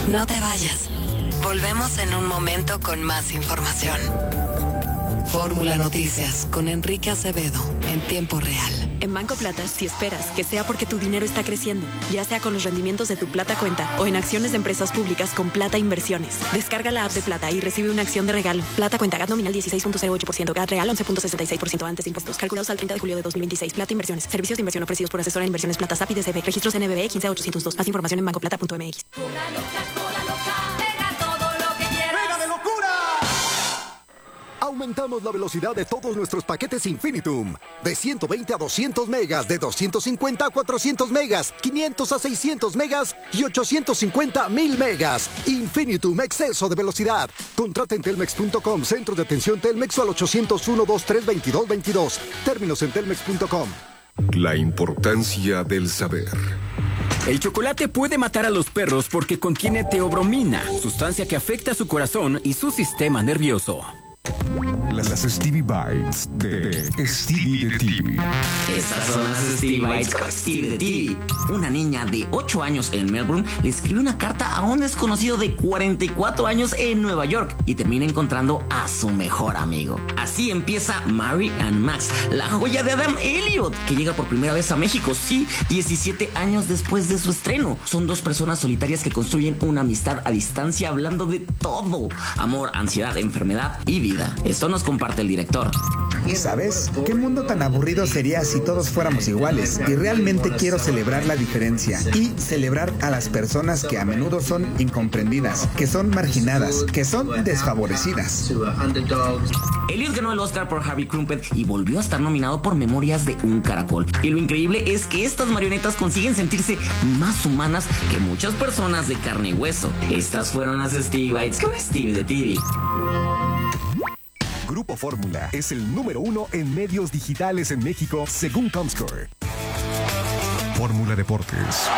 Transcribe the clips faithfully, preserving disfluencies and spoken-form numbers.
No te vayas. Volvemos en un momento con más información. Fórmula Noticias con Enrique Acevedo en tiempo real. En Banco Plata, si esperas que sea porque tu dinero está creciendo, ya sea con los rendimientos de tu Plata Cuenta o en acciones de empresas públicas con Plata Inversiones. Descarga la app de Plata y recibe una acción de regalo. Plata Cuenta, G A T nominal dieciséis punto cero ocho por ciento, G A T real once punto sesenta y seis por ciento antes de impuestos. Calculados al treinta de julio de dos mil veintiséis. Plata Inversiones. Servicios de inversión ofrecidos por Asesora de Inversiones Plata S A P y D C B. Registros N B B quince ochocientos dos. Más información en bancoplata punto m x. Aumentamos la velocidad de todos nuestros paquetes Infinitum. De ciento veinte a doscientos megas, de doscientos cincuenta a cuatrocientos megas, quinientos a seiscientos megas y ochocientos cincuenta a mil megas. Infinitum, exceso de velocidad. Contrata en telmex punto com, centro de atención Telmex o al ochocientos uno, veintitrés, veintidós, veintidós. Términos en telmex punto com. La importancia del saber. El chocolate puede matar a los perros porque contiene teobromina, sustancia que afecta a su corazón y su sistema nervioso. Las Stevie Bites de Stevie de T V. Estas son las Stevie Bites con Stevie de T V. Una niña de ocho años en Melbourne le escribe una carta a un desconocido de cuarenta y cuatro años en Nueva York y termina encontrando a su mejor amigo. Así empieza Mary and Max, la joya de Adam Elliot, que llega por primera vez a México, sí, diecisiete años después de su estreno. Son dos personas solitarias que construyen una amistad a distancia hablando de todo: amor, ansiedad, enfermedad y vida. Esto nos comparte el director. ¿Sabes? ¿Qué mundo tan aburrido sería si todos fuéramos iguales? Y realmente quiero celebrar la diferencia y celebrar a las personas que a menudo son incomprendidas, que son marginadas, que son desfavorecidas. Elliot ganó el Oscar por Harvey Crumpet y volvió a estar nominado por Memorias de un Caracol. Y lo increíble es que estas marionetas consiguen sentirse más humanas que muchas personas de carne y hueso. Estas fueron las Stevie Bites con Stevie de T V. Grupo Fórmula es el número uno en medios digitales en México, según Comscore. Fórmula Deportes.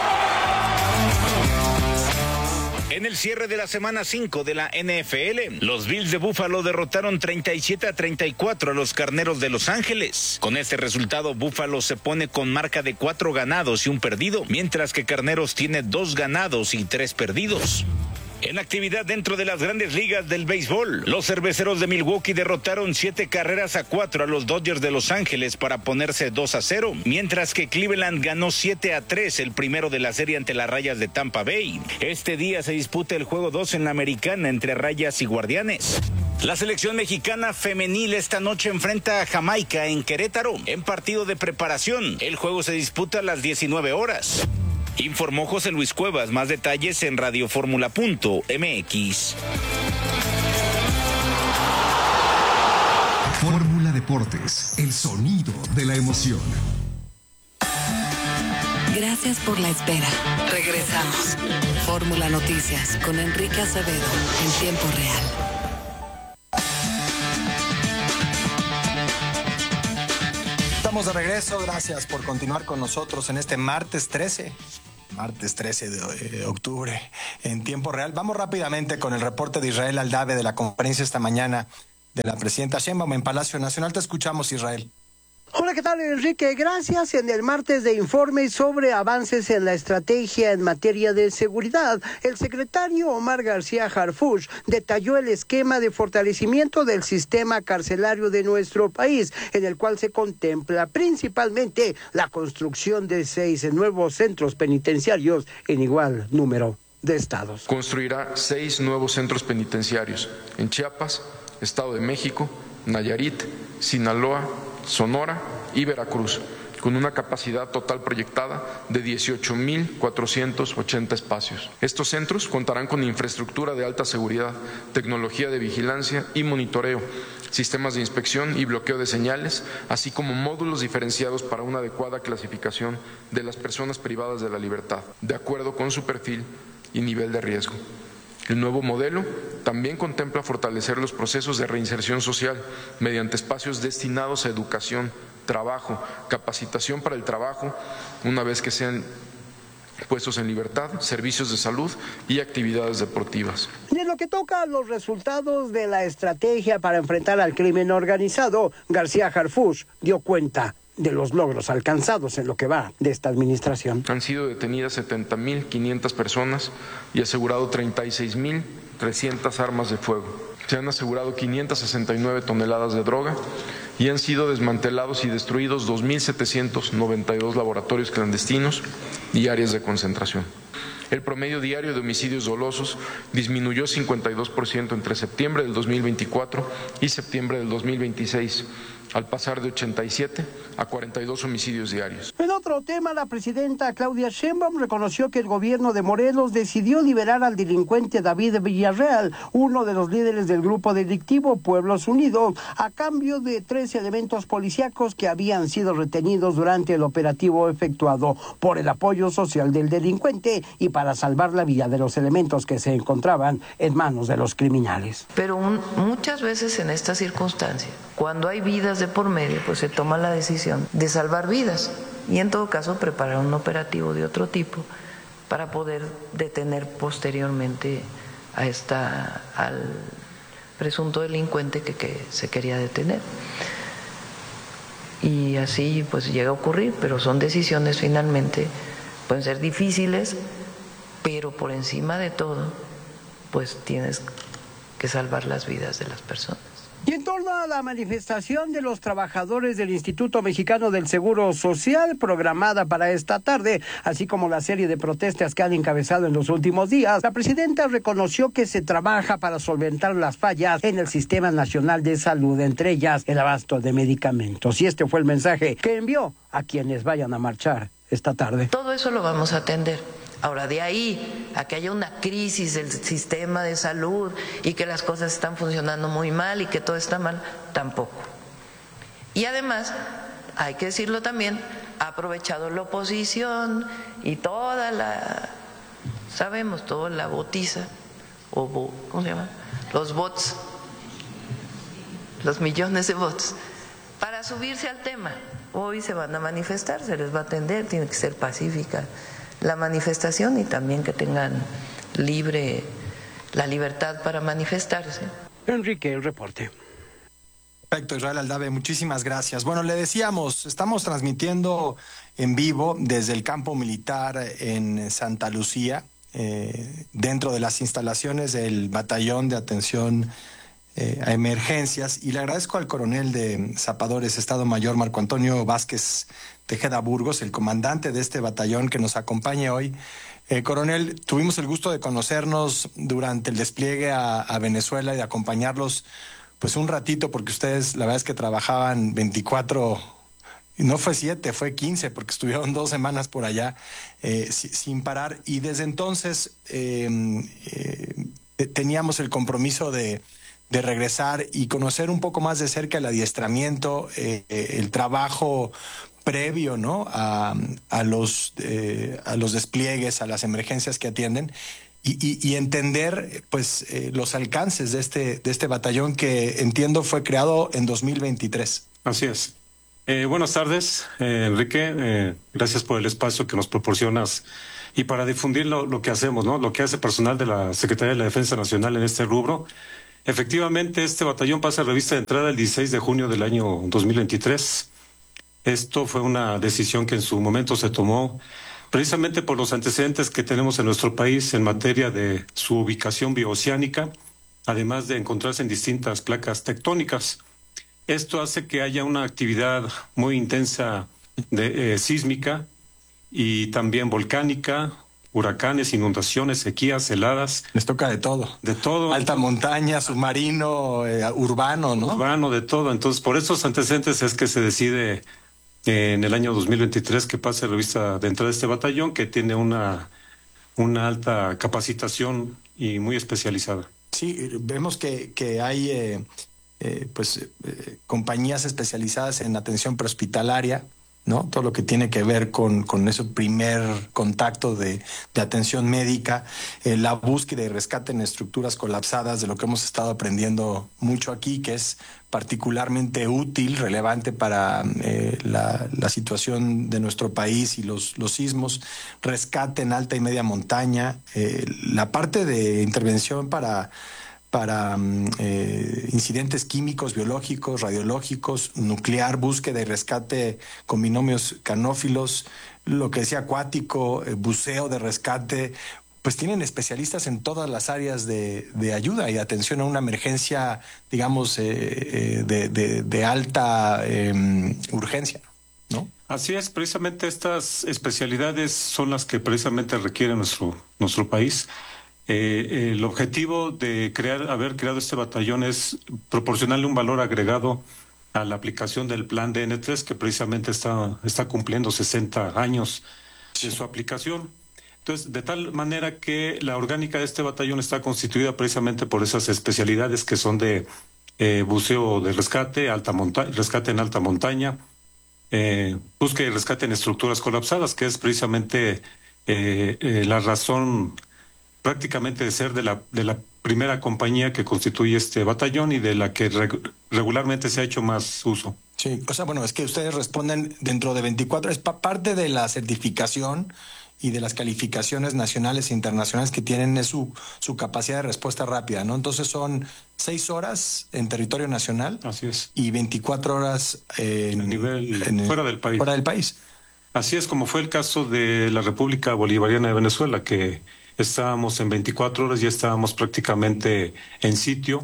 En el cierre de la semana cinco de la N F L, los Bills de Buffalo derrotaron treinta y siete a treinta y cuatro a los Carneros de Los Ángeles. Con este resultado, Buffalo se pone con marca de cuatro ganados y un perdido, mientras que Carneros tiene dos ganados y tres perdidos. En actividad dentro de las grandes ligas del béisbol, los Cerveceros de Milwaukee derrotaron siete carreras a cuatro a los Dodgers de Los Ángeles para ponerse dos a cero, mientras que Cleveland ganó siete a tres, el primero de la serie ante las Rayas de Tampa Bay. Este día se disputa el juego dos en la Americana entre Rayas y Guardianes. La selección mexicana femenil esta noche enfrenta a Jamaica en Querétaro, en partido de preparación. El juego se disputa a las diecinueve horas. Informó José Luis Cuevas. Más detalles en radioformula punto m x. Fórmula Deportes, el sonido de la emoción. Gracias por la espera. Regresamos. Fórmula Noticias con Enrique Acevedo en tiempo real. Estamos de regreso, gracias por continuar con nosotros en este martes trece, martes trece de octubre, en tiempo real. Vamos rápidamente con el reporte de Israel Aldave de la conferencia esta mañana de la presidenta Sheinbaum en Palacio Nacional. Te escuchamos, Israel. Hola, ¿qué tal, Enrique? Gracias. En el martes de informe sobre avances en la estrategia en materia de seguridad, el secretario Omar García Harfuch detalló el esquema de fortalecimiento del sistema carcelario de nuestro país, en el cual se contempla principalmente la construcción de seis nuevos centros penitenciarios en igual número de estados. Construirá seis nuevos centros penitenciarios en Chiapas, Estado de México, Nayarit, Sinaloa, Sonora y Veracruz, con una capacidad total proyectada de dieciocho mil cuatrocientos ochenta espacios. Estos centros contarán con infraestructura de alta seguridad, tecnología de vigilancia y monitoreo, sistemas de inspección y bloqueo de señales, así como módulos diferenciados para una adecuada clasificación de las personas privadas de la libertad, de acuerdo con su perfil y nivel de riesgo. El nuevo modelo también contempla fortalecer los procesos de reinserción social mediante espacios destinados a educación, trabajo, capacitación para el trabajo, una vez que sean puestos en libertad, servicios de salud y actividades deportivas. Y en lo que toca a los resultados de la estrategia para enfrentar al crimen organizado, García Harfuch dio cuenta de los logros alcanzados en lo que va de esta administración. Han sido detenidas setenta mil quinientas personas y asegurado treinta y seis mil trescientas armas de fuego. Se han asegurado quinientas sesenta y nueve toneladas de droga y han sido desmantelados y destruidos dos mil setecientos noventa y dos laboratorios clandestinos y áreas de concentración. El promedio diario de homicidios dolosos disminuyó cincuenta y dos por ciento entre septiembre del dos mil veinticuatro y septiembre del dos mil veintiséis, al pasar de ochenta y siete a cuarenta y dos homicidios diarios. En otro tema, la presidenta Claudia Sheinbaum reconoció que el gobierno de Morelos decidió liberar al delincuente David Villarreal, uno de los líderes del grupo delictivo Pueblos Unidos, a cambio de tres elementos policíacos que habían sido retenidos durante el operativo efectuado por el apoyo social del delincuente y para salvar la vida de los elementos que se encontraban en manos de los criminales. Pero un, muchas veces en estas circunstancias, cuando hay vidas de por medio, pues se toma la decisión de salvar vidas y en todo caso preparar un operativo de otro tipo para poder detener posteriormente a esta, al presunto delincuente que, que se quería detener. Y así pues llega a ocurrir, pero son decisiones finalmente, pueden ser difíciles, pero por encima de todo, pues tienes que salvar las vidas de las personas. Y en torno a la manifestación de los trabajadores del Instituto Mexicano del Seguro Social programada para esta tarde, así como la serie de protestas que han encabezado en los últimos días, la presidenta reconoció que se trabaja para solventar las fallas en el Sistema Nacional de Salud, entre ellas el abasto de medicamentos. Y este fue el mensaje que envió a quienes vayan a marchar esta tarde. Todo eso lo vamos a atender. Ahora, de ahí a que haya una crisis del sistema de salud y que las cosas están funcionando muy mal y que todo está mal, tampoco. Y además, hay que decirlo también, ha aprovechado la oposición y toda la, sabemos, toda la botiza, o bo, ¿cómo se llama? Los bots, los millones de bots, para subirse al tema. Hoy se van a manifestar, se les va a atender, tiene que ser pacífica la manifestación y también que tengan libre la libertad para manifestarse. Enrique, el reporte. Perfecto, Israel Aldave, muchísimas gracias. Bueno, le decíamos, estamos transmitiendo en vivo desde el campo militar en Santa Lucía, eh, dentro de las instalaciones del Batallón de Atención eh, a Emergencias, y le agradezco al coronel de Zapadores, Estado Mayor Marco Antonio Vázquez Tejeda Burgos, el comandante de este batallón, que nos acompañe hoy. Eh, coronel, tuvimos el gusto de conocernos durante el despliegue a, a Venezuela y de acompañarlos pues un ratito, porque ustedes la verdad es que trabajaban veinticuatro, no fue siete, fue quince, porque estuvieron dos semanas por allá eh, sin parar, y desde entonces eh, eh, teníamos el compromiso de de regresar y conocer un poco más de cerca el adiestramiento, eh, el trabajo previo, ¿no? a, a, los, eh, a los despliegues, a las emergencias que atienden, y, y, y entender pues eh, los alcances de este, de este batallón que entiendo fue creado en dos mil veintitrés. Así es. Eh, buenas tardes, eh, Enrique. Eh, gracias por el espacio que nos proporcionas y para difundir lo, lo que hacemos, ¿no? Lo que hace personal de la Secretaría de la Defensa Nacional en este rubro. Efectivamente, este batallón pasa a revista de entrada el dieciséis de junio del año dos mil veintitrés. Esto fue una decisión que en su momento se tomó precisamente por los antecedentes que tenemos en nuestro país en materia de su ubicación bioceánica, además de encontrarse en distintas placas tectónicas. Esto hace que haya una actividad muy intensa de, eh, sísmica y también volcánica, huracanes, inundaciones, sequías, heladas. Les toca de todo. De todo. Alta montaña, submarino, eh, urbano, ¿no? Urbano, de todo. Entonces, por esos antecedentes es que se decide eh, en el año dos mil veintitrés que pase a revista de entrada de este batallón, que tiene una, una alta capacitación y muy especializada. Sí, vemos que, que hay eh, eh, pues eh, compañías especializadas en atención prehospitalaria, ¿no? Todo lo que tiene que ver con, con ese primer contacto de, de atención médica, eh, la búsqueda y rescate en estructuras colapsadas, de lo que hemos estado aprendiendo mucho aquí, que es particularmente útil, relevante para eh, la, la situación de nuestro país y los, los sismos, rescate en alta y media montaña, eh, la parte de intervención para para eh, incidentes químicos, biológicos, radiológicos, nuclear, búsqueda y rescate con binomios canófilos, lo que decía acuático, eh, buceo de rescate. Pues tienen especialistas en todas las áreas de, de ayuda y atención a una emergencia, digamos, eh, eh, de, de, de alta eh, urgencia, ¿no? Así es, precisamente estas especialidades son las que precisamente requiere nuestro, nuestro país. Eh, el objetivo de crear, haber creado este batallón es proporcionarle un valor agregado a la aplicación del plan D N tres, que precisamente está, está cumpliendo sesenta años de su aplicación. Entonces, de tal manera que la orgánica de este batallón está constituida precisamente por esas especialidades que son de eh, buceo de rescate, alta monta rescate en alta montaña, eh, búsqueda y rescate en estructuras colapsadas, que es precisamente eh, eh, la razón prácticamente de ser de la, de la primera compañía que constituye este batallón y de la que reg regularmente se ha hecho más uso. Sí, o sea, bueno, es que ustedes responden dentro de veinticuatro, es pa parte de la certificación y de las calificaciones nacionales e internacionales que tienen es su, su capacidad de respuesta rápida, ¿no? Entonces son seis horas en territorio nacional. Así es. Y veinticuatro horas en, a nivel en, fuera del país. Fuera del país. Así es, como fue el caso de la República Bolivariana de Venezuela, que estábamos en veinticuatro horas, ya estábamos prácticamente en sitio,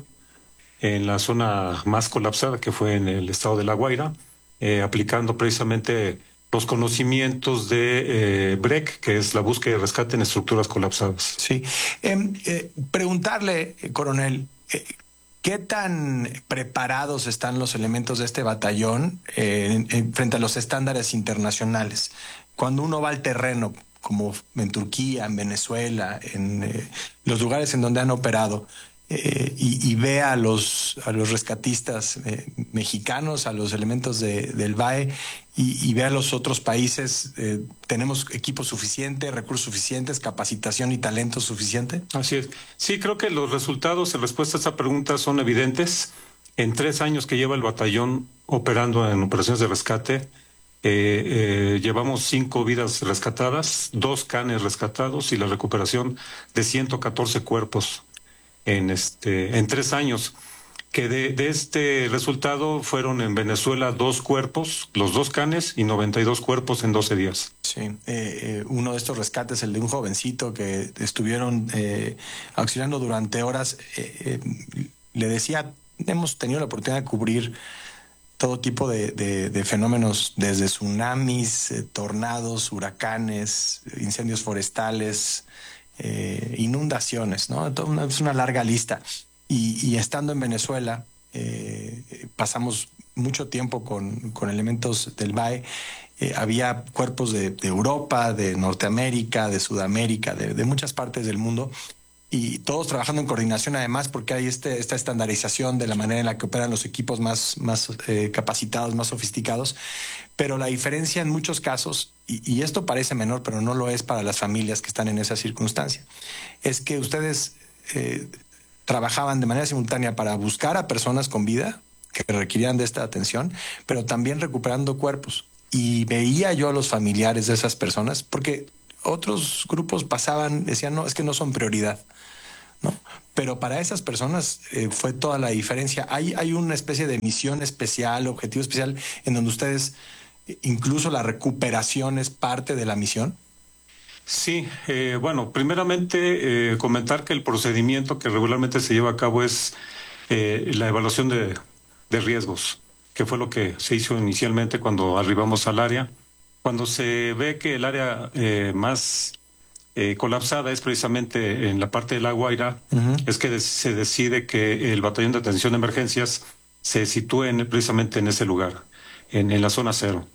en la zona más colapsada, que fue en el estado de La Guaira, eh, aplicando precisamente los conocimientos de eh, B R E C, que es la búsqueda y rescate en estructuras colapsadas. Sí. Eh, eh, preguntarle, eh, coronel, eh, ¿qué tan preparados están los elementos de este batallón eh, en, en, frente a los estándares internacionales? Cuando uno va al terreno, como en Turquía, en Venezuela, en eh, los lugares en donde han operado, eh, y, y ve a los, a los rescatistas eh, mexicanos, a los elementos de, del B A E, y, y ve a los otros países, eh, ¿tenemos equipo suficiente, recursos suficientes, capacitación y talento suficiente? Así es. Sí, creo que los resultados en respuesta a esa pregunta son evidentes. En tres años que lleva el batallón operando en operaciones de rescate, eh, eh, llevamos cinco vidas rescatadas, dos canes rescatados y la recuperación de ciento catorce cuerpos en, este, en tres años. Que de, de este resultado fueron en Venezuela dos cuerpos, los dos canes, y noventa y dos cuerpos en doce días. Sí, eh, eh, uno de estos rescates, el de un jovencito que estuvieron eh, auxiliando durante horas, eh, eh, le decía, hemos tenido la oportunidad de cubrir todo tipo de, de, de fenómenos, desde tsunamis, eh, tornados, huracanes, incendios forestales, eh, inundaciones, ¿no? Una, es una larga lista. Y, y estando en Venezuela, eh, pasamos mucho tiempo con, con elementos del B A E. Eh, había cuerpos de, de Europa, de Norteamérica, de Sudamérica, de, de muchas partes del mundo, y todos trabajando en coordinación, además, porque hay este, esta estandarización de la manera en la que operan los equipos más, más eh, capacitados, más sofisticados. Pero la diferencia en muchos casos, y, y esto parece menor, pero no lo es para las familias que están en esa circunstancia, es que ustedes eh, trabajaban de manera simultánea para buscar a personas con vida que requerían de esta atención, pero también recuperando cuerpos. Y veía yo a los familiares de esas personas, porque otros grupos pasaban, decían, no, es que no son prioridad, ¿no? Pero para esas personas eh, fue toda la diferencia. Hay, hay una especie de misión especial, objetivo especial, en donde ustedes, incluso la recuperación es parte de la misión. Sí, eh, bueno, primeramente eh, comentar que el procedimiento que regularmente se lleva a cabo es eh, la evaluación de, de riesgos, que fue lo que se hizo inicialmente cuando arribamos al área. Cuando se ve que el área eh, más eh, colapsada es precisamente en la parte de La Guaira, uh-huh. es que se decide que el batallón de atención de emergencias se sitúe en, precisamente en ese lugar, en, en la zona cero.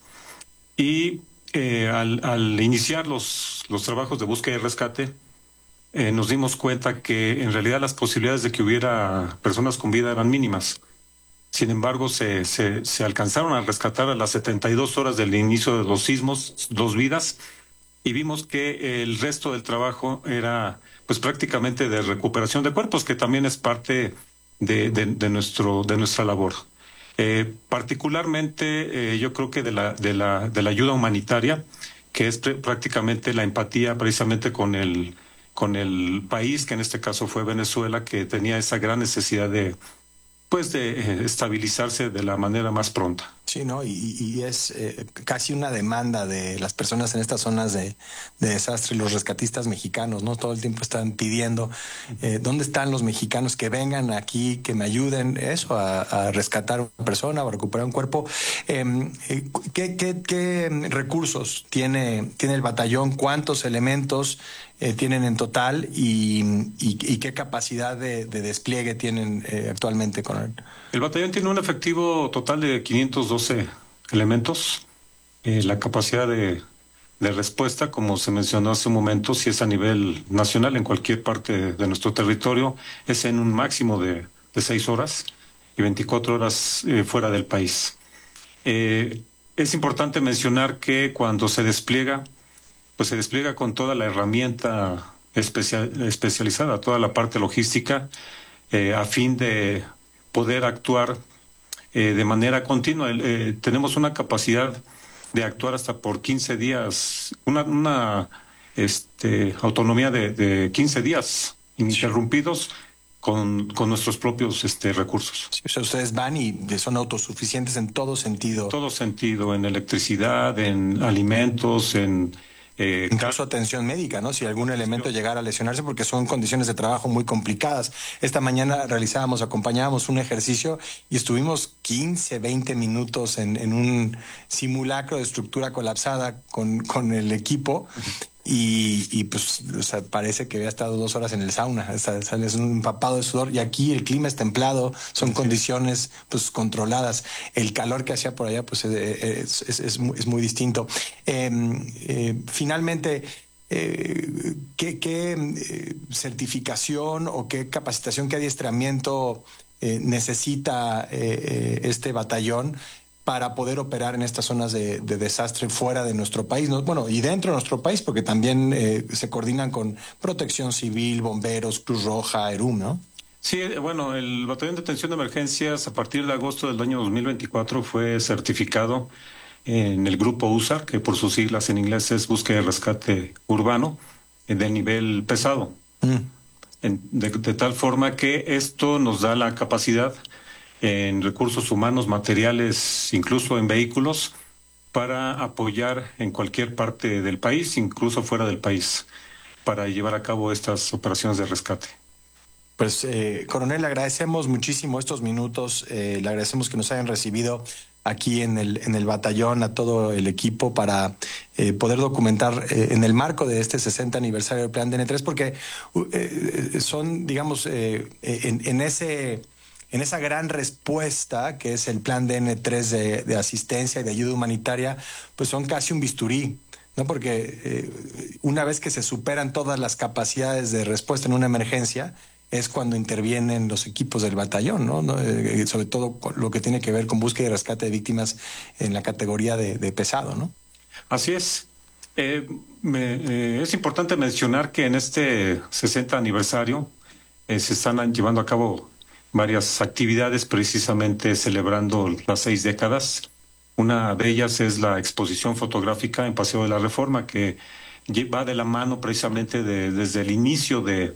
Y Eh, al, al iniciar los, los trabajos de búsqueda y rescate, eh, nos dimos cuenta que en realidad las posibilidades de que hubiera personas con vida eran mínimas. Sin embargo, se, se, se alcanzaron a rescatar a las setenta y dos horas del inicio de los sismos, dos vidas, y vimos que el resto del trabajo era pues prácticamente de recuperación de cuerpos, que también es parte de, de, de, nuestro, de nuestra labor. Eh, particularmente eh, yo creo que de la, de, la, de la ayuda humanitaria, que es prácticamente la empatía precisamente con el, con el país, que en este caso fue Venezuela, que tenía esa gran necesidad de, pues, de eh, estabilizarse de la manera más pronta. Sí, ¿no? Y, y es eh, casi una demanda de las personas en estas zonas de, de desastre, los rescatistas mexicanos, ¿no? Todo el tiempo están pidiendo eh, dónde están los mexicanos que vengan aquí, que me ayuden eso, a, a rescatar a una persona o a recuperar un cuerpo. Eh, ¿qué, qué, ¿Qué recursos tiene, tiene el batallón? ¿Cuántos elementos eh, tienen en total? Y, y, y qué capacidad de, de despliegue tienen eh, actualmente con él? El batallón tiene un efectivo total de quinientos doce elementos. Eh, la capacidad de, de respuesta, como se mencionó hace un momento, si es a nivel nacional, en cualquier parte de nuestro territorio, es en un máximo de, de seis horas y veinticuatro horas eh, fuera del país. Eh, es importante mencionar que cuando se despliega, pues se despliega con toda la herramienta especial, especializada, toda la parte logística, eh, a fin de poder actuar eh, de manera continua. Eh, tenemos una capacidad de actuar hasta por quince días, una, una este, autonomía de, de quince días ininterrumpidos con, con nuestros propios este, recursos. Sí, o sea, ustedes van y son autosuficientes en todo sentido. En todo sentido, en electricidad, en alimentos, en... Eh, Incluso atención médica, ¿no? Si algún elemento llegara a lesionarse, porque son condiciones de trabajo muy complicadas. Esta mañana realizábamos, acompañábamos un ejercicio y estuvimos quince, veinte minutos en, en un simulacro de estructura colapsada con, con el equipo. Y, y pues, o sea, parece que había estado dos horas en el sauna, o sea, sales un empapado de sudor, y aquí el clima es templado, son sí. condiciones pues controladas. El calor que hacía por allá pues es, es, es, muy, es muy distinto. Eh, eh, finalmente, eh, ¿qué, qué eh, certificación o qué capacitación, qué adiestramiento eh, necesita eh, este batallón para poder operar en estas zonas de, de desastre fuera de nuestro país, ¿no? Bueno, y dentro de nuestro país, porque también eh, se coordinan con Protección Civil, Bomberos, Cruz Roja, ERUM, ¿no? Sí, bueno, el Batallón de Atención de Emergencias a partir de agosto del año dos mil veinticuatro fue certificado en el grupo U S A R, que por sus siglas en inglés es Búsqueda y Rescate Urbano, de nivel pesado. Mm. En, de, de tal forma que esto nos da la capacidad en recursos humanos, materiales, incluso en vehículos, para apoyar en cualquier parte del país, incluso fuera del país, para llevar a cabo estas operaciones de rescate. Pues, eh, coronel, le agradecemos muchísimo estos minutos, eh, le agradecemos que nos hayan recibido aquí en el, en el batallón, a todo el equipo, para eh, poder documentar eh, en el marco de este sesenta aniversario del Plan D N tres, porque eh, son, digamos, eh, en, en ese... En esa gran respuesta que es el Plan D N tres de, de asistencia y de ayuda humanitaria, pues son casi un bisturí, ¿no? Porque eh, una vez que se superan todas las capacidades de respuesta en una emergencia, es cuando intervienen los equipos del batallón, ¿no? ¿no? Eh, sobre todo lo que tiene que ver con búsqueda y rescate de víctimas en la categoría de, de pesado, ¿no? Así es. Eh, me, eh, es importante mencionar que en este sesenta aniversario eh, se están llevando a cabo varias actividades precisamente celebrando las seis décadas. Una de ellas es la exposición fotográfica en Paseo de la Reforma, que va de la mano precisamente de, desde el inicio de,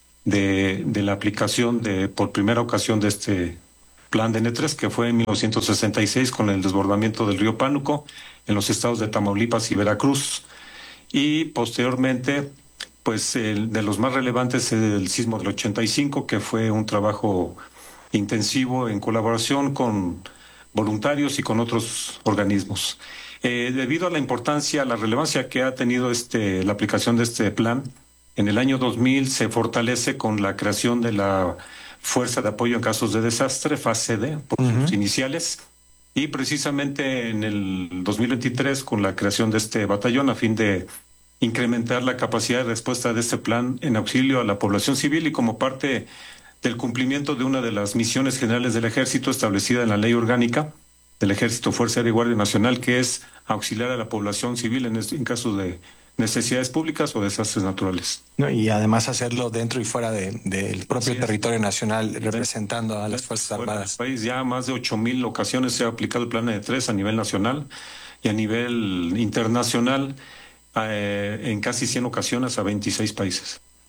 de, de la aplicación de por primera ocasión de este Plan D N tres, que fue en mil novecientos sesenta y seis con el desbordamiento del río Pánuco en los estados de Tamaulipas y Veracruz. Y posteriormente, pues el de los más relevantes es el sismo del ochenta y cinco, que fue un trabajo intensivo en colaboración con voluntarios y con otros organismos. Eh, debido a la importancia, la relevancia que ha tenido este, la aplicación de este plan, en el año dos mil se fortalece con la creación de la Fuerza de Apoyo en Casos de Desastre, F A C D, por uh-huh. sus iniciales, y precisamente en el dos mil veintitrés con la creación de este batallón a fin de incrementar la capacidad de respuesta de este plan en auxilio a la población civil y como parte del cumplimiento de una de las misiones generales del Ejército establecida en la Ley Orgánica del Ejército, Fuerza Aérea y Guardia Nacional, que es auxiliar a la población civil en, en casos de necesidades públicas o desastres naturales. No, y además hacerlo dentro y fuera de, del propio territorio nacional, representando a las Fuerzas Armadas. En el país ya más de ocho mil ocasiones se ha aplicado el Plan D N tres a nivel nacional y a nivel internacional, Eh, en casi cien ocasiones a veintiséis países.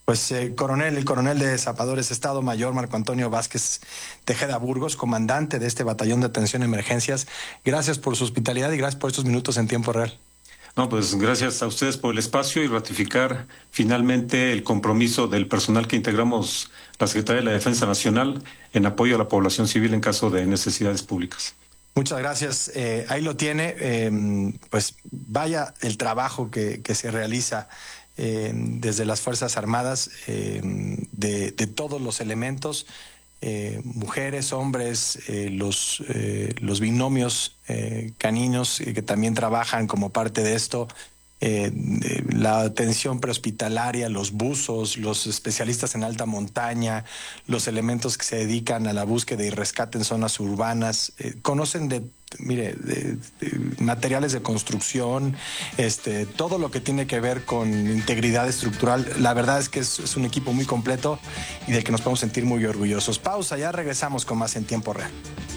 Pues eh, coronel, el coronel de Zapadores Estado Mayor Marco Antonio Vázquez Tejeda Burgos, comandante de este batallón de atención a emergencias, gracias por su hospitalidad y gracias por estos minutos en tiempo real. No, pues gracias a ustedes por el espacio y ratificar finalmente el compromiso del personal que integramos la Secretaría de la Defensa Nacional en apoyo a la población civil en caso de necesidades públicas. Muchas gracias. Eh, ahí lo tiene. Eh, pues vaya el trabajo que, que se realiza eh, desde las Fuerzas Armadas, eh, de, de todos los elementos, eh, mujeres, hombres, eh, los, eh, los binomios eh, caninos eh, que también trabajan como parte de esto. Eh, la atención prehospitalaria, los buzos, los especialistas en alta montaña, los elementos que se dedican a la búsqueda y rescate en zonas urbanas, eh, conocen de, mire, de, de materiales de construcción, este, todo lo que tiene que ver con integridad estructural. La verdad es que es, es un equipo muy completo y del que nos podemos sentir muy orgullosos. Pausa, ya regresamos con más en tiempo real.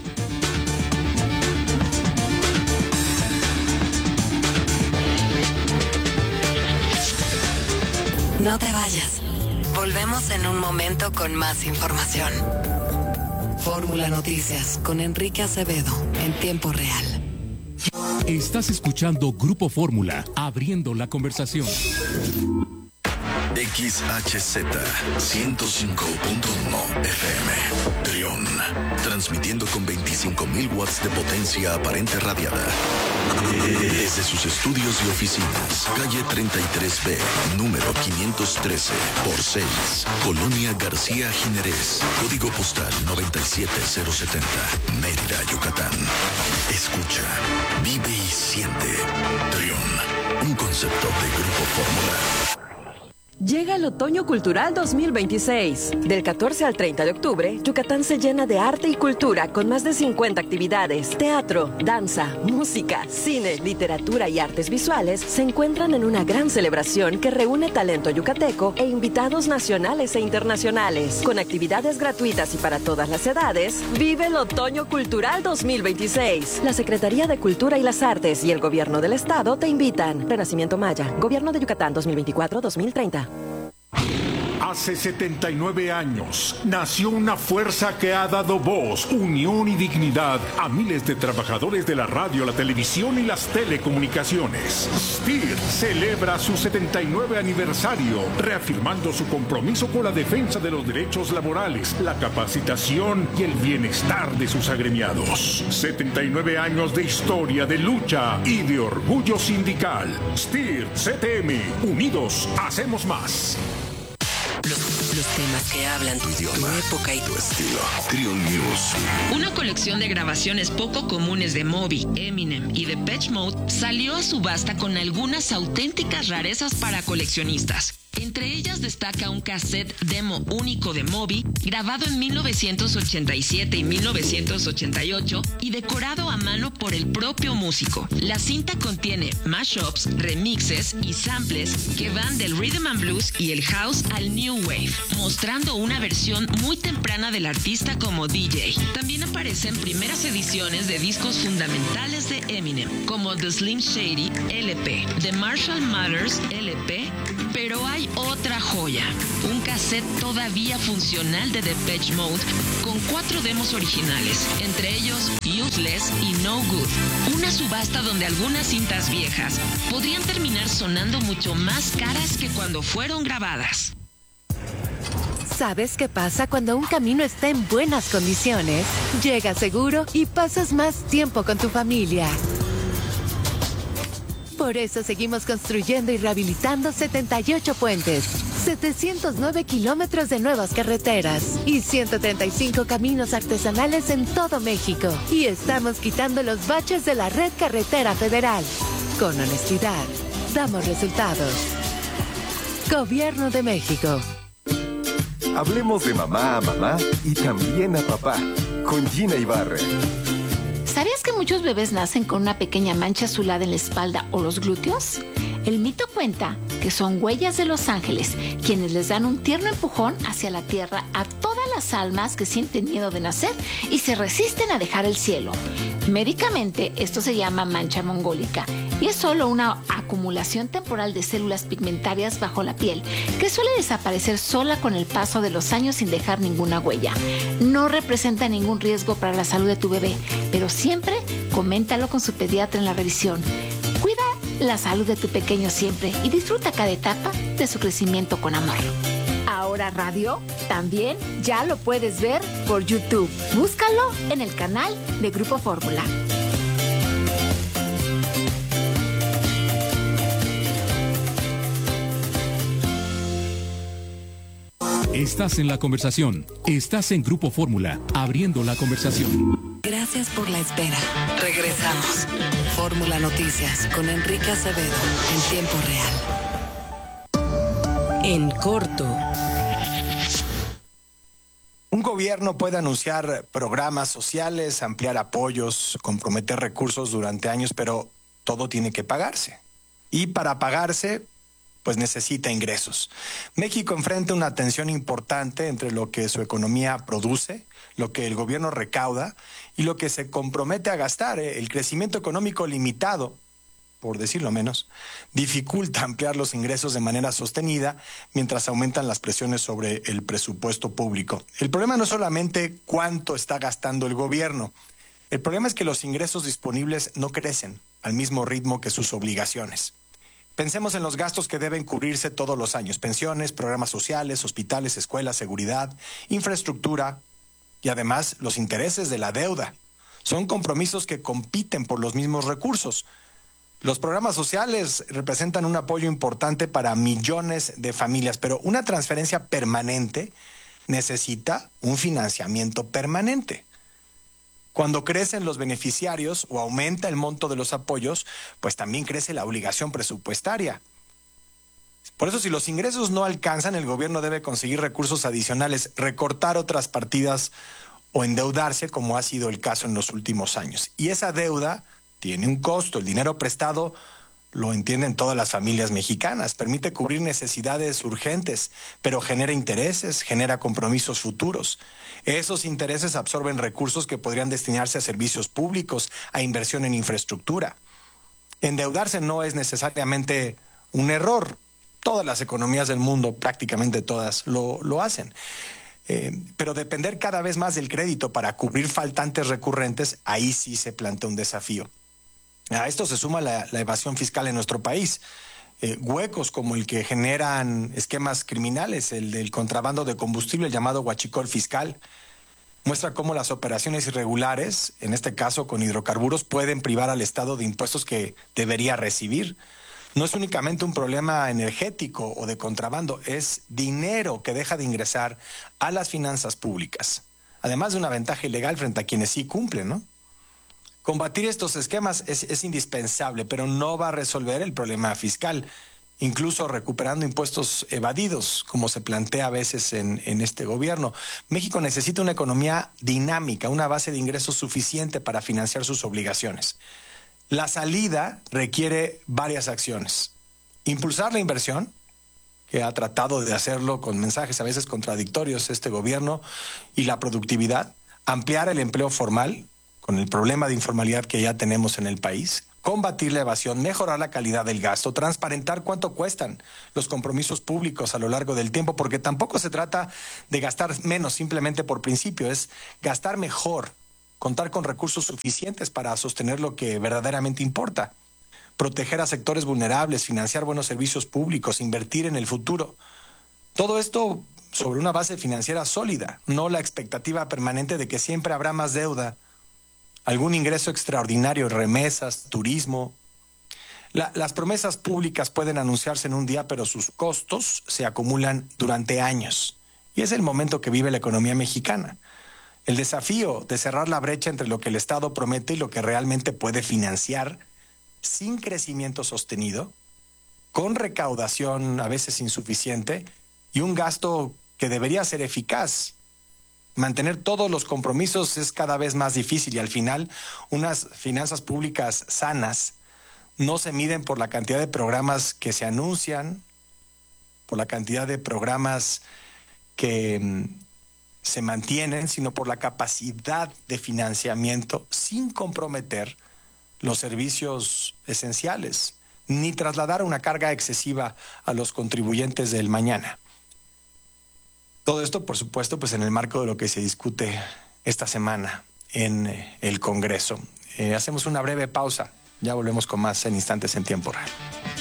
No te vayas. Volvemos en un momento con más información. Fórmula Noticias con Enrique Acevedo en tiempo real. Estás escuchando Grupo Fórmula, abriendo la conversación. X H Z ciento cinco punto uno F M, Trión, transmitiendo con veinticinco mil watts de potencia aparente radiada. Desde sus estudios y oficinas, calle treinta y tres B, número quinientos trece por seis, Colonia García Jiménez, código postal noventa y siete cero setenta, Mérida, Yucatán. Escucha, vive y siente. Trión, un concepto de Grupo Fórmula. Llega el Otoño Cultural dos mil veintiséis. Del catorce al treinta de octubre, Yucatán se llena de arte y cultura con más de cincuenta actividades. Teatro, danza, música, cine, literatura y artes visuales se encuentran en una gran celebración que reúne talento yucateco e invitados nacionales e internacionales. Con actividades gratuitas y para todas las edades, vive el Otoño Cultural dos mil veintiséis. La Secretaría de Cultura y las Artes y el Gobierno del Estado te invitan. Renacimiento Maya, Gobierno de Yucatán dos mil veinticuatro a dos mil treinta. Hace setenta y nueve años nació una fuerza que ha dado voz, unión y dignidad a miles de trabajadores de la radio, la televisión y las telecomunicaciones. S T I R celebra su setenta y nueve aniversario, reafirmando su compromiso con la defensa de los derechos laborales, la capacitación y el bienestar de sus agremiados. setenta y nueve años de historia, de lucha y de orgullo sindical. S T I R C T M, unidos hacemos más. Los, los temas que hablan tu idioma, tu época y tu estilo. Trión News. Una colección de grabaciones poco comunes de Moby, Eminem y Depeche Mode salió a subasta con algunas auténticas rarezas para coleccionistas. Entre ellas destaca un cassette demo único de Moby, grabado en mil novecientos ochenta y siete y mil novecientos ochenta y ocho y decorado a mano por el propio músico. La cinta contiene mashups, remixes y samples que van del rhythm and blues y el house al new wave, mostrando una versión muy temprana del artista como D J. También aparecen primeras ediciones de discos fundamentales de Eminem, como The Slim Shady L P, The Marshall Mathers L P, pero hay otra joya, un cassette todavía funcional de Depeche Mode con cuatro demos originales, entre ellos Useless y No Good, una subasta donde algunas cintas viejas podrían terminar sonando mucho más caras que cuando fueron grabadas. ¿Sabes qué pasa cuando un camino está en buenas condiciones? Llega seguro y pasas más tiempo con tu familia. Por eso seguimos construyendo y rehabilitando setenta y ocho puentes, setecientos nueve kilómetros de nuevas carreteras y ciento treinta y cinco caminos artesanales en todo México. Y estamos quitando los baches de la red carretera federal. Con honestidad, damos resultados. Gobierno de México. Hablemos de mamá a mamá y también a papá, con Gina Ibarra. ¿Sabías que muchos bebés nacen con una pequeña mancha azulada en la espalda o los glúteos? El mito cuenta que son huellas de los ángeles, quienes les dan un tierno empujón hacia la tierra a todas las almas que sienten miedo de nacer y se resisten a dejar el cielo. Médicamente, esto se llama mancha mongólica y es solo una acumulación temporal de células pigmentarias bajo la piel que suele desaparecer sola con el paso de los años sin dejar ninguna huella. No representa ningún riesgo para la salud de tu bebé, pero siempre coméntalo con su pediatra en la revisión. Cuida la salud de tu pequeño siempre y disfruta cada etapa de su crecimiento con amor. Ahora Radio también ya lo puedes ver por YouTube. Búscalo en el canal de Grupo Fórmula. Estás en la conversación. Estás en Grupo Fórmula, abriendo la conversación. Gracias por la espera. Regresamos. Fórmula Noticias con Enrique Acevedo en tiempo real. En corto. Un gobierno puede anunciar programas sociales, ampliar apoyos, comprometer recursos durante años, pero todo tiene que pagarse. Y para pagarse, pues necesita ingresos. México enfrenta una tensión importante entre lo que su economía produce, lo que el gobierno recauda y lo que se compromete a gastar. El crecimiento económico limitado, por decirlo menos, dificulta ampliar los ingresos de manera sostenida mientras aumentan las presiones sobre el presupuesto público. El problema no es solamente cuánto está gastando el gobierno. El problema es que los ingresos disponibles no crecen al mismo ritmo que sus obligaciones. Pensemos en los gastos que deben cubrirse todos los años: pensiones, programas sociales, hospitales, escuelas, seguridad, infraestructura y además los intereses de la deuda. Son compromisos que compiten por los mismos recursos. Los programas sociales representan un apoyo importante para millones de familias, pero una transferencia permanente necesita un financiamiento permanente. Cuando crecen los beneficiarios o aumenta el monto de los apoyos, pues también crece la obligación presupuestaria. Por eso, si los ingresos no alcanzan, el gobierno debe conseguir recursos adicionales, recortar otras partidas o endeudarse, como ha sido el caso en los últimos años. Y esa deuda tiene un costo. El dinero prestado, lo entienden todas las familias mexicanas, permite cubrir necesidades urgentes, pero genera intereses, genera compromisos futuros. Esos intereses absorben recursos que podrían destinarse a servicios públicos, a inversión en infraestructura. Endeudarse no es necesariamente un error. Todas las economías del mundo, prácticamente todas, lo, lo hacen. Eh, pero depender cada vez más del crédito para cubrir faltantes recurrentes, ahí sí se plantea un desafío. A esto se suma la, la evasión fiscal en nuestro país. Eh, huecos como el que generan esquemas criminales, el del contrabando de combustible, el llamado huachicol fiscal, muestra cómo las operaciones irregulares, en este caso con hidrocarburos, pueden privar al Estado de impuestos que debería recibir. No es únicamente un problema energético o de contrabando, es dinero que deja de ingresar a las finanzas públicas, además de una ventaja ilegal frente a quienes sí cumplen, ¿no? Combatir estos esquemas es, es indispensable, pero no va a resolver el problema fiscal, incluso recuperando impuestos evadidos, como se plantea a veces en, en este gobierno. México necesita una economía dinámica, una base de ingresos suficiente para financiar sus obligaciones. La salida requiere varias acciones. Impulsar la inversión, que ha tratado de hacerlo con mensajes a veces contradictorios este gobierno, y la productividad. Ampliar el empleo formal, con el problema de informalidad que ya tenemos en el país, combatir la evasión, mejorar la calidad del gasto, transparentar cuánto cuestan los compromisos públicos a lo largo del tiempo, porque tampoco se trata de gastar menos simplemente por principio, es gastar mejor, contar con recursos suficientes para sostener lo que verdaderamente importa, proteger a sectores vulnerables, financiar buenos servicios públicos, invertir en el futuro. Todo esto sobre una base financiera sólida, no la expectativa permanente de que siempre habrá más deuda, algún ingreso extraordinario, remesas, turismo. La, las promesas públicas pueden anunciarse en un día, pero sus costos se acumulan durante años. Y es el momento que vive la economía mexicana. El desafío de cerrar la brecha entre lo que el Estado promete y lo que realmente puede financiar sin crecimiento sostenido, con recaudación a veces insuficiente y un gasto que debería ser eficaz. Mantener todos los compromisos es cada vez más difícil y al final unas finanzas públicas sanas no se miden por la cantidad de programas que se anuncian por la cantidad de programas que mm, se mantienen, sino por la capacidad de financiamiento sin comprometer los servicios esenciales, ni trasladar una carga excesiva a los contribuyentes del mañana. Todo esto, por supuesto, pues en el marco de lo que se discute esta semana en el Congreso. Eh, hacemos una breve pausa. Ya volvemos con más en instantes en tiempo real.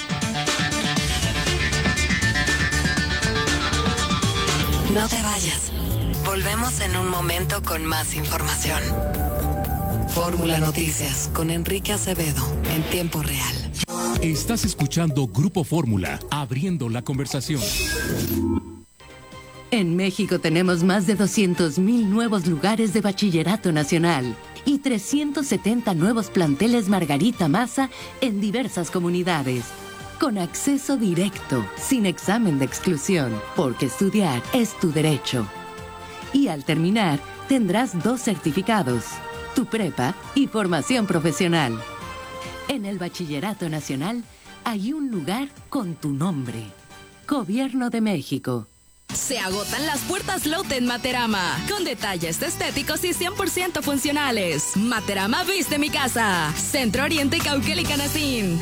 No te vayas. Volvemos en un momento con más información. Fórmula Noticias con Enrique Acevedo en tiempo real. Estás escuchando Grupo Fórmula, abriendo la conversación. En México tenemos más de doscientos mil nuevos lugares de bachillerato nacional y trescientos setenta nuevos planteles Margarita Maza en diversas comunidades. Con acceso directo, sin examen de exclusión, porque estudiar es tu derecho. Y al terminar, tendrás dos certificados, tu prepa y formación profesional. En el Bachillerato Nacional hay un lugar con tu nombre. Gobierno de México. Se agotan las puertas Lotte en Materama, con detalles estéticos y cien por ciento funcionales. Materama viste mi casa. Centro Oriente Cauquel y Canacín.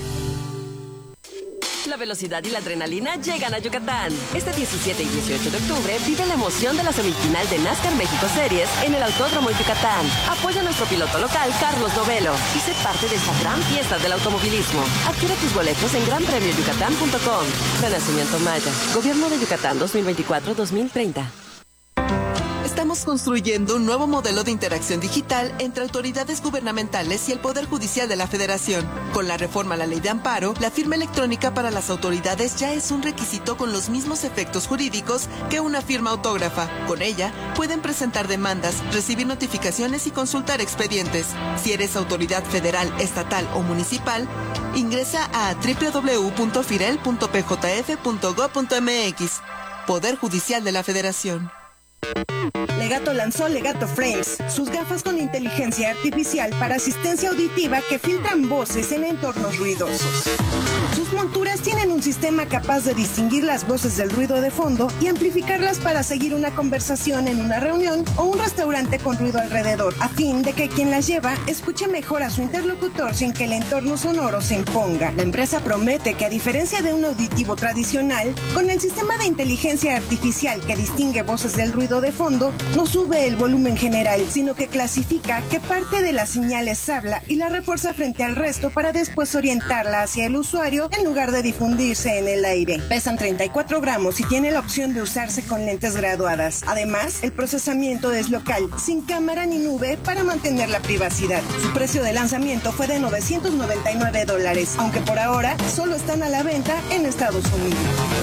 La velocidad y la adrenalina llegan a Yucatán. Este diecisiete y dieciocho de octubre vive la emoción de la semifinal de NASCAR México Series en el Autódromo Yucatán. Apoya a nuestro piloto local, Carlos Novelo, y sé parte de esta gran fiesta del automovilismo. Adquiere tus boletos en gran premio yucatán punto com. Renacimiento Maya. Gobierno de Yucatán dos mil veinticuatro a dos mil treinta. Estamos construyendo un nuevo modelo de interacción digital entre autoridades gubernamentales y el Poder Judicial de la Federación. Con la reforma a la Ley de Amparo, la firma electrónica para las autoridades ya es un requisito con los mismos efectos jurídicos que una firma autógrafa. Con ella, pueden presentar demandas, recibir notificaciones y consultar expedientes. Si eres autoridad federal, estatal o municipal, ingresa a doble u doble u doble u punto firel punto p j f punto gob punto m x. Poder Judicial de la Federación. Legato lanzó Legato Frames, sus gafas con inteligencia artificial para asistencia auditiva que filtran voces en entornos ruidosos. Sus monturas tienen un sistema capaz de distinguir las voces del ruido de fondo y amplificarlas para seguir una conversación en una reunión o un restaurante con ruido alrededor, a fin de que quien las lleva escuche mejor a su interlocutor sin que el entorno sonoro se imponga. La empresa promete que, a diferencia de un auditivo tradicional, con el sistema de inteligencia artificial que distingue voces del ruido de fondo, no sube el volumen general, sino que clasifica qué parte de las señales habla y la refuerza frente al resto para después orientarla hacia el usuario en lugar de difundirse en el aire. Pesan treinta y cuatro gramos y tiene la opción de usarse con lentes graduadas. Además, el procesamiento es local, sin cámara ni nube para mantener la privacidad. Su precio de lanzamiento fue de novecientos noventa y nueve dólares, aunque por ahora solo están a la venta en Estados Unidos.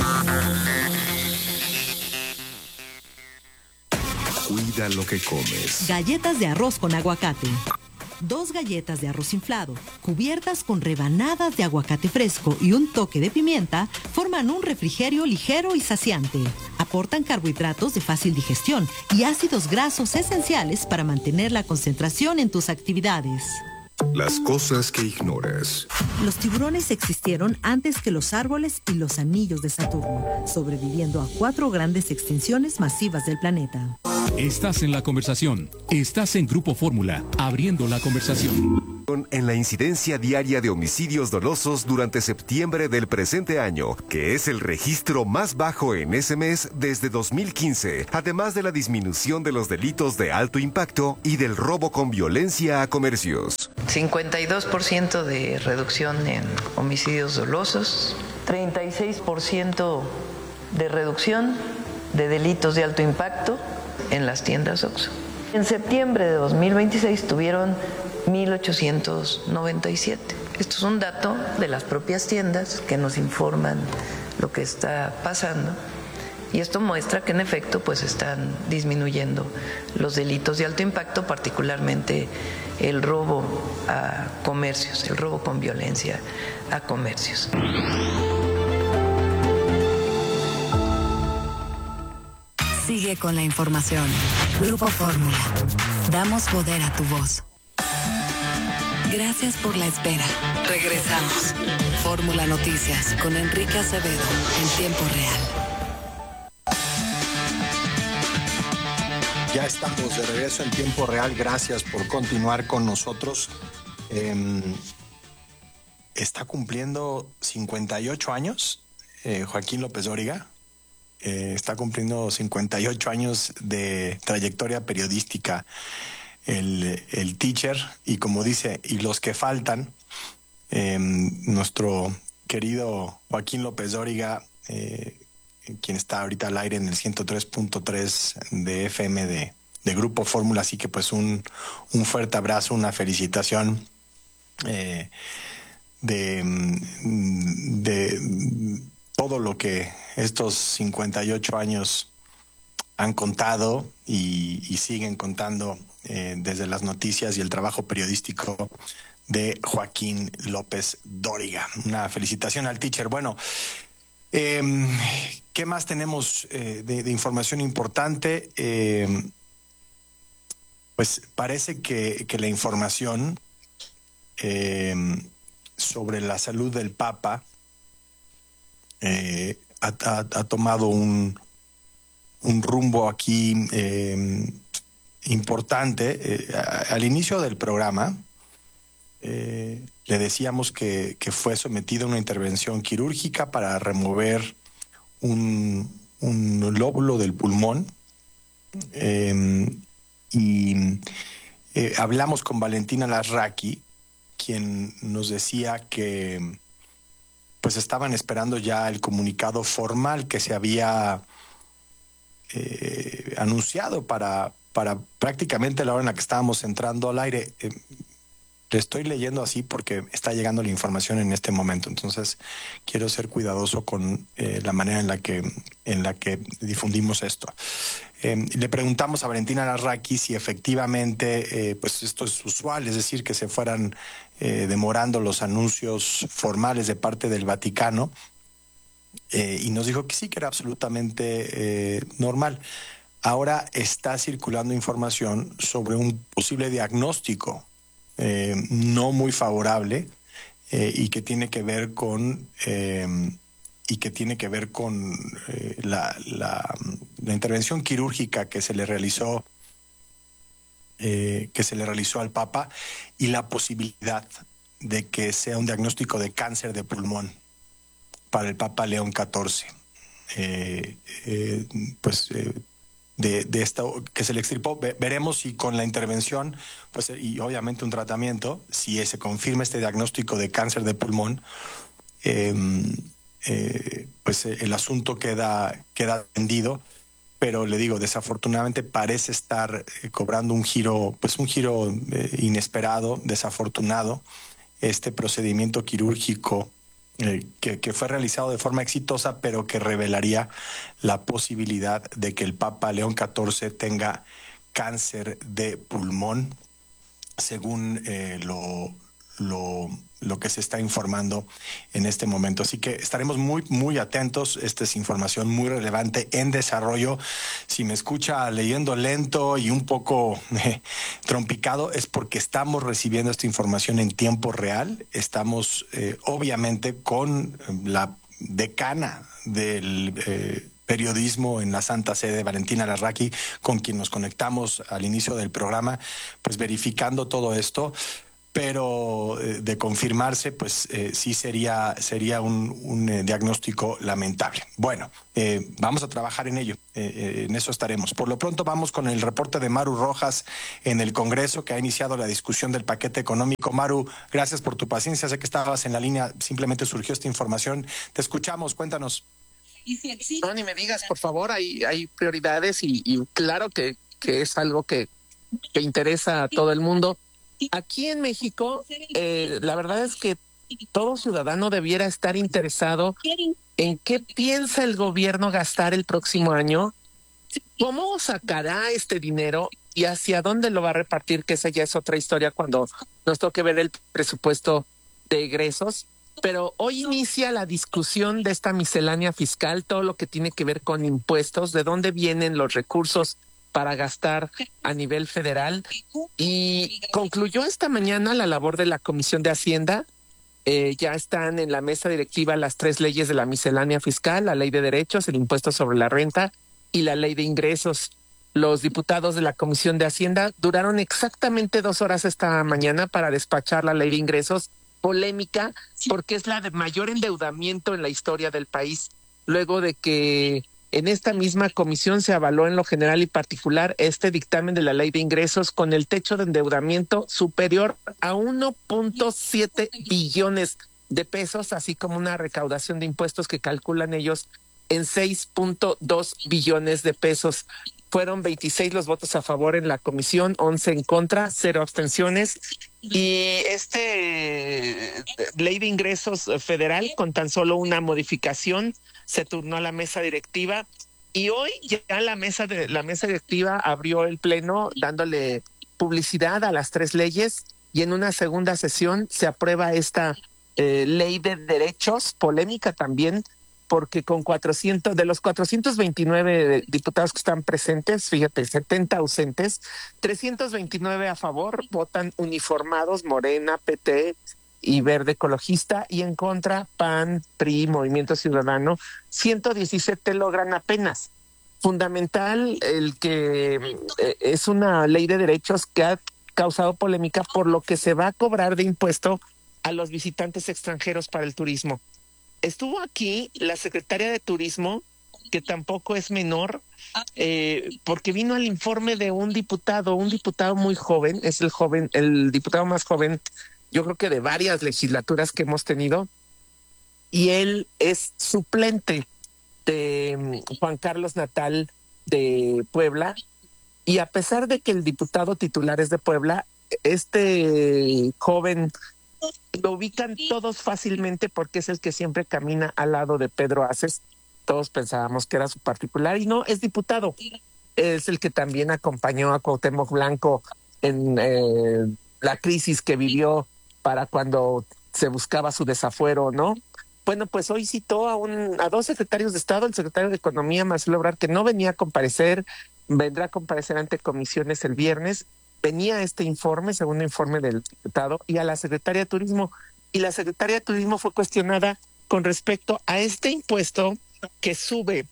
Cuida lo que comes. Galletas de arroz con aguacate. Dos galletas de arroz inflado, cubiertas con rebanadas de aguacate fresco y un toque de pimienta, forman un refrigerio ligero y saciante. Aportan carbohidratos de fácil digestión y ácidos grasos esenciales para mantener la concentración en tus actividades. Las cosas que ignoras. Los tiburones existieron antes que los árboles y los anillos de Saturno, sobreviviendo a cuatro grandes extinciones masivas del planeta. Estás en la conversación. Estás en Grupo Fórmula, abriendo la conversación. En la incidencia diaria de homicidios dolosos durante septiembre del presente año, que es el registro más bajo en ese mes desde dos mil quince, además de la disminución de los delitos de alto impacto y del robo con violencia a comercios. cincuenta y dos por ciento de reducción en homicidios dolosos, treinta y seis por ciento de reducción de delitos de alto impacto en las tiendas Oxxo. En septiembre de dos mil veintiséis tuvieron mil ochocientos noventa y siete. Esto es un dato de las propias tiendas que nos informan lo que está pasando. Y esto muestra que en efecto pues están disminuyendo los delitos de alto impacto, particularmente el robo a comercios, el robo con violencia a comercios. Sigue con la información. Grupo Fórmula. Damos poder a tu voz. Gracias por la espera. Regresamos. Fórmula Noticias con Enrique Acevedo en tiempo real. Ya estamos de regreso en tiempo real. Gracias por continuar con nosotros. Eh, está cumpliendo cincuenta y ocho años eh, Joaquín López Dóriga. Eh, está cumpliendo cincuenta y ocho años de trayectoria periodística el, el teacher. Y como dice, y los que faltan, eh, nuestro querido Joaquín López Dóriga, eh, quien está ahorita al aire en el ciento tres punto tres de F M de, de Grupo Fórmula. Así que pues un, un fuerte abrazo, una felicitación eh, de, de todo lo que estos cincuenta y ocho años han contado y, y siguen contando eh, desde las noticias y el trabajo periodístico de Joaquín López Dóriga. Una felicitación al teacher. Bueno, eh, ¿qué más tenemos eh, de, de información importante? Eh, pues parece que, que la información eh, sobre la salud del Papa eh, ha, ha, ha tomado un, un rumbo aquí eh, importante. Eh, a, al inicio del programa eh, le decíamos que, que fue sometido a una intervención quirúrgica para remover un, un lóbulo del pulmón. Eh, y eh, hablamos con Valentina Larraqui, quien nos decía que pues estaban esperando ya el comunicado formal que se había eh, anunciado para, para prácticamente la hora en la que estábamos entrando al aire. Eh, le estoy leyendo así porque está llegando la información en este momento, entonces quiero ser cuidadoso con eh, la manera en la que, en la que difundimos esto. Eh, le preguntamos a Valentina Larraqui si efectivamente eh, pues esto es usual, es decir, que se fueran eh, demorando los anuncios formales de parte del Vaticano, eh, y nos dijo que sí, que era absolutamente eh, normal. Ahora está circulando información sobre un posible diagnóstico eh, no muy favorable eh, y que tiene que ver con eh, y que tiene que ver con eh, la, la, la intervención quirúrgica que se le realizó eh, que se le realizó al Papa y la posibilidad de que sea un diagnóstico de cáncer de pulmón para el Papa León catorce. Eh, eh, pues eh, de, de esto que se le extirpó, Ve, veremos si con la intervención pues y obviamente un tratamiento, si se confirma este diagnóstico de cáncer de pulmón, eh, Eh, pues eh, el asunto queda, queda atendido, pero le digo, desafortunadamente parece estar eh, cobrando un giro, pues un giro eh, inesperado, desafortunado, este procedimiento quirúrgico eh, que, que fue realizado de forma exitosa, pero que revelaría la posibilidad de que el Papa León catorce tenga cáncer de pulmón, según eh, lo, lo lo que se está informando en este momento. Así que estaremos muy, muy atentos. Esta es información muy relevante en desarrollo. Si me escucha leyendo lento y un poco eh, trompicado, es porque estamos recibiendo esta información en tiempo real. Estamos, eh, obviamente, con la decana del eh, periodismo en la Santa Sede, Valentina Larraqui, con quien nos conectamos al inicio del programa, pues verificando todo esto. Pero eh, de confirmarse, pues eh, sí sería, sería un, un eh, diagnóstico lamentable. Bueno, eh, vamos a trabajar en ello, eh, eh, en eso estaremos. Por lo pronto vamos con el reporte de Maru Rojas en el Congreso, que ha iniciado la discusión del paquete económico. Maru, gracias por tu paciencia, sé que estabas en la línea, simplemente surgió esta información. Te escuchamos, cuéntanos. No, ni me digas, por favor, hay, hay prioridades y, y claro que, que es algo que, que interesa a todo el mundo. Aquí en México, eh, la verdad es que todo ciudadano debiera estar interesado en qué piensa el gobierno gastar el próximo año, cómo sacará este dinero y hacia dónde lo va a repartir, que esa ya es otra historia cuando nos toque ver el presupuesto de egresos. Pero hoy inicia la discusión de esta miscelánea fiscal, todo lo que tiene que ver con impuestos, de dónde vienen los recursos para gastar a nivel federal, y concluyó esta mañana la labor de la Comisión de Hacienda. Eh, ya están en la mesa directiva las tres leyes de la miscelánea fiscal, la ley de derechos, el impuesto sobre la renta y la ley de ingresos. los diputados de la Comisión de Hacienda duraron exactamente dos horas esta mañana para despachar la ley de ingresos, polémica porque es la de mayor endeudamiento en la historia del país, luego de que en esta misma comisión se avaló en lo general y particular este dictamen de la ley de ingresos con el techo de endeudamiento superior a uno punto siete billones de pesos, así como una recaudación de impuestos que calculan ellos en seis punto dos billones de pesos. Fueron veintiséis los votos a favor en la comisión, once en contra, cero abstenciones. Y este ley de ingresos federal, con tan solo una modificación, se turnó a la mesa directiva. Y hoy ya la mesa de la mesa directiva abrió el pleno dándole publicidad a las tres leyes. Y en una segunda sesión se aprueba esta eh, ley de derechos, polémica también, porque con cuatrocientos de los cuatrocientos veintinueve diputados que están presentes, fíjate, setenta ausentes, trescientos veintinueve a favor, votan uniformados, Morena, P T y Verde Ecologista, y en contra P A N, P R I, Movimiento Ciudadano, ciento diecisiete logran apenas. Fundamental el que eh, es una ley de derechos que ha causado polémica por lo que se va a cobrar de impuesto a los visitantes extranjeros para el turismo. Estuvo aquí la secretaria de Turismo, que tampoco es menor, eh, porque vino al informe de un diputado, un diputado muy joven, es el joven, el diputado más joven, yo creo que de varias legislaturas que hemos tenido, y él es suplente de Juan Carlos Natal de Puebla, y a pesar de que el diputado titular es de Puebla, este joven lo ubican todos fácilmente porque es el que siempre camina al lado de Pedro Aces. Todos pensábamos que era su particular y no, es diputado. Es el que también acompañó a Cuauhtémoc Blanco en eh, la crisis que vivió para cuando se buscaba su desafuero, ¿no? Bueno, pues hoy citó a, un, a dos secretarios de Estado, el secretario de Economía, Marcelo Ebrard, que no venía a comparecer, vendrá a comparecer ante comisiones el viernes. Venía este informe, segundo informe del diputado, y a la secretaria de Turismo. Y la secretaria de Turismo fue cuestionada con respecto a este impuesto que sube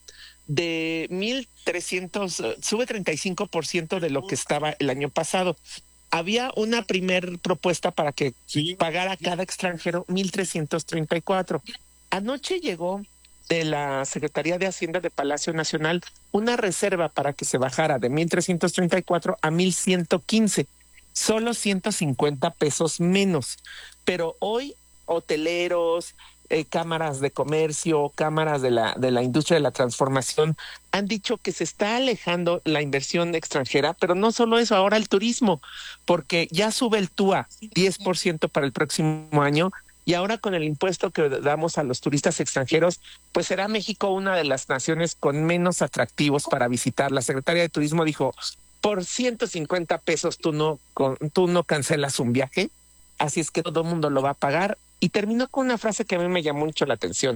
de mil trescientos, sube treinta y cinco por ciento de lo que estaba el año pasado. Había una primer propuesta para que pagara cada extranjero mil trescientos treinta y cuatro. Anoche llegó de la Secretaría de Hacienda de Palacio Nacional una reserva para que se bajara de mil trescientos treinta y cuatro a mil ciento quince, solo ciento cincuenta pesos menos. Pero hoy hoteleros, eh, cámaras de comercio, cámaras de la, de la industria de la transformación han dicho que se está alejando la inversión extranjera, pero no solo eso, ahora el turismo, porque ya sube el T U A diez por ciento para el próximo año. Y ahora con el impuesto que damos a los turistas extranjeros, pues será México una de las naciones con menos atractivos para visitar. La secretaria de Turismo dijo, por ciento cincuenta pesos tú no, con, tú no cancelas un viaje, así es que todo el mundo lo va a pagar. Y terminó con una frase que a mí me llamó mucho la atención.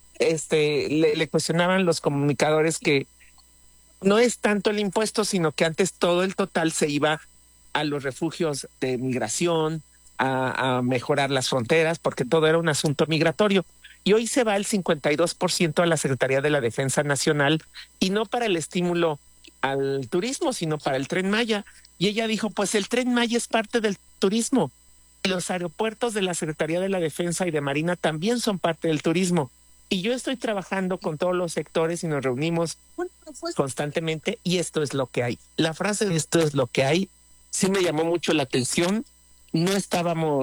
Este, le, le cuestionaban los comunicadores que no es tanto el impuesto, sino que antes todo el total se iba a los refugios de migración, A, a mejorar las fronteras, porque todo era un asunto migratorio. Y hoy se va el cincuenta y dos por ciento a la Secretaría de la Defensa Nacional, y no para el estímulo al turismo, sino para el Tren Maya. Y ella dijo, pues el Tren Maya es parte del turismo. Y los aeropuertos de la Secretaría de la Defensa y de Marina también son parte del turismo. Y yo estoy trabajando con todos los sectores y nos reunimos constantemente, y esto es lo que hay. La frase de esto es lo que hay sí me llamó mucho la atención. No estábamos